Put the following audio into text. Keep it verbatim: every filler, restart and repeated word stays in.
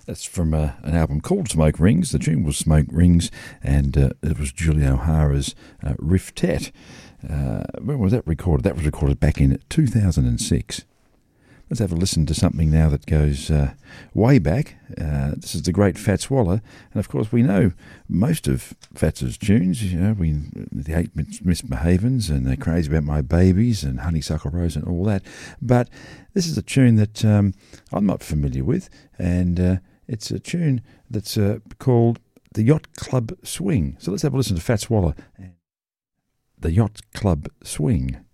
That's from uh, an album called Smoke Rings. The tune was Smoke Rings, and uh, it was Julie O'Hara's uh, Riff-Tet. Uh, when was that recorded? That was recorded back in two thousand six. Let's have a listen to something now that goes uh, way back. Uh, this is the great Fats Waller, and of course we know most of Fats's tunes. You know, we the Eight Misbehavens and They're Crazy About My Babies and Honeysuckle Rose and all that. But this is a tune that um, I'm not familiar with, and uh, it's a tune that's uh, called The Yacht Club Swing. So let's have a listen to Fats Waller and The Yacht Club Swing.